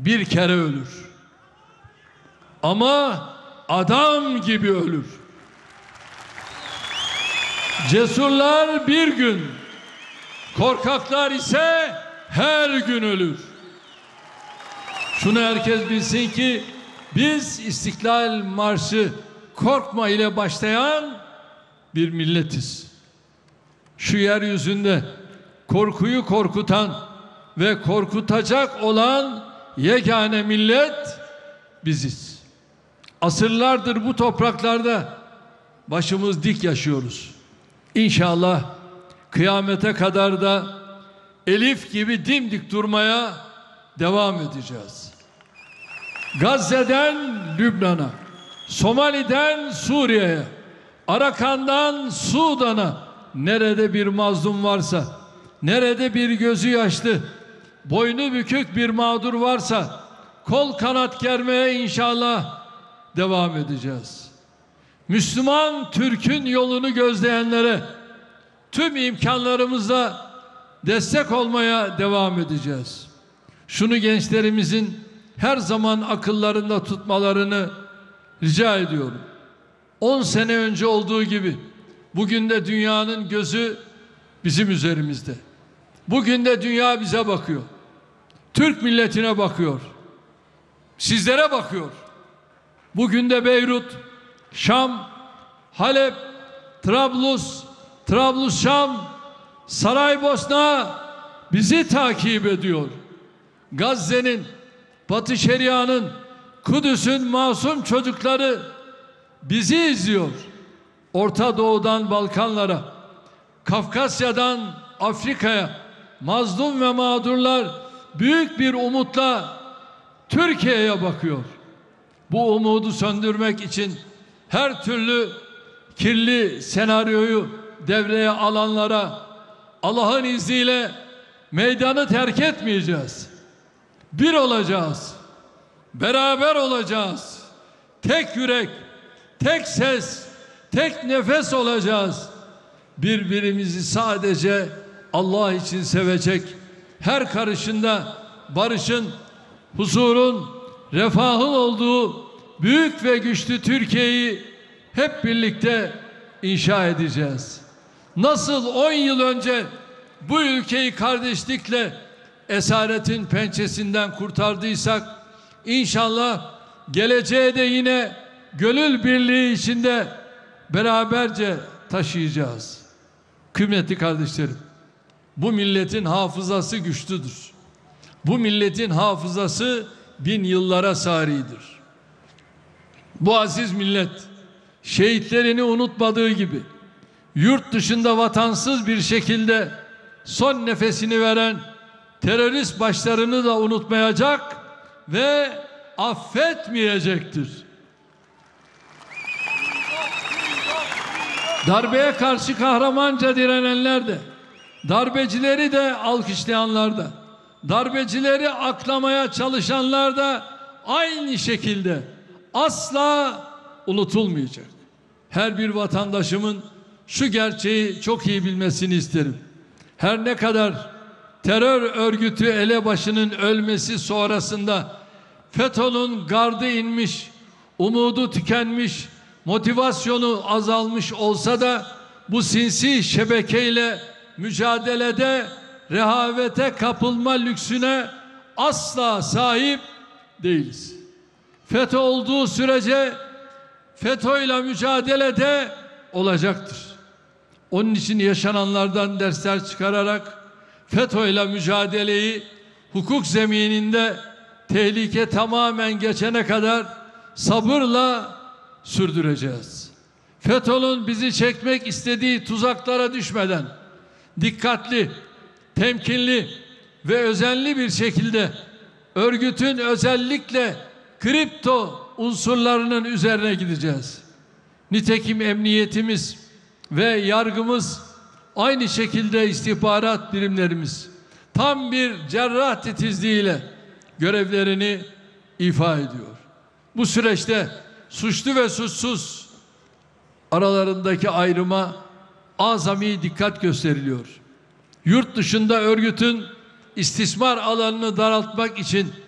bir kere ölür. Ama adam gibi ölür. Cesurlar bir gün, korkaklar ise her gün ölür. Şunu herkes bilsin ki biz İstiklal Marşı korkma ile başlayan bir milletiz. Şu yeryüzünde korkuyu korkutan ve korkutacak olan yegane millet biziz. Asırlardır bu topraklarda başımız dik yaşıyoruz. İnşallah kıyamete kadar da Elif gibi dimdik durmaya devam edeceğiz. Gazze'den Lübnan'a, Somali'den Suriye'ye, Arakan'dan Sudan'a nerede bir mazlum varsa, nerede bir gözü yaşlı, boynu bükük bir mağdur varsa kol kanat germeye inşallah devam edeceğiz. Müslüman Türk'ün yolunu gözleyenlere tüm imkanlarımızla destek olmaya devam edeceğiz. Şunu gençlerimizin her zaman akıllarında tutmalarını rica ediyorum. 10 sene önce olduğu gibi bugün de dünyanın gözü bizim üzerimizde. Bugün de dünya bize bakıyor. Türk milletine bakıyor. Sizlere bakıyor. Bugün de Beyrut, Şam, Halep, Trablus-Şam, Saraybosna bizi takip ediyor. Gazze'nin, Batı Şeria'nın, Kudüs'ün masum çocukları bizi izliyor. Orta Doğu'dan Balkanlara, Kafkasya'dan Afrika'ya mazlum ve mağdurlar büyük bir umutla Türkiye'ye bakıyor. Bu umudu söndürmek için her türlü kirli senaryoyu devreye alanlara Allah'ın izniyle meydanı terk etmeyeceğiz. Bir olacağız. Beraber olacağız. Tek yürek, tek ses, tek nefes olacağız. Birbirimizi sadece Allah için sevecek, her karışında barışın, huzurun, refahın olduğu büyük ve güçlü Türkiye'yi hep birlikte inşa edeceğiz. Nasıl 10 yıl önce bu ülkeyi kardeşlikle esaretin pençesinden kurtardıysak, İnşallah geleceğe de yine gönül birliği içinde beraberce taşıyacağız. Kıymetli kardeşlerim, bu milletin hafızası güçlüdür. Bu milletin hafızası 1000 yıllara saridir. Bu aziz millet şehitlerini unutmadığı gibi yurt dışında vatansız bir şekilde son nefesini veren terörist başlarını da unutmayacak ve affetmeyecektir. Darbeye karşı kahramanca direnenler de, darbecileri de alkışlayanlar da, darbecileri aklamaya çalışanlar da aynı şekilde asla unutulmayacak. Her bir vatandaşımın şu gerçeği çok iyi bilmesini isterim. Her ne kadar terör örgütü elebaşının ölmesi sonrasında FETÖ'nün gardı inmiş, umudu tükenmiş, motivasyonu azalmış olsa da bu sinsi şebekeyle mücadelede rehavete kapılma lüksüne asla sahip değiliz. FETÖ olduğu sürece FETÖ'yle mücadelede olacaktır. Onun için yaşananlardan dersler çıkararak FETÖ'yle mücadeleyi hukuk zemininde tehlike tamamen geçene kadar sabırla sürdüreceğiz. FETÖ'nün bizi çekmek istediği tuzaklara düşmeden dikkatli, temkinli ve özenli bir şekilde örgütün özellikle kripto unsurlarının üzerine gideceğiz. Nitekim emniyetimiz ve yargımız, aynı şekilde istihbarat birimlerimiz tam bir cerrah titizliğiyle görevlerini ifa ediyor. Bu süreçte suçlu ve suçsuz aralarındaki ayrıma azami dikkat gösteriliyor. Yurt dışında örgütün istismar alanını daraltmak için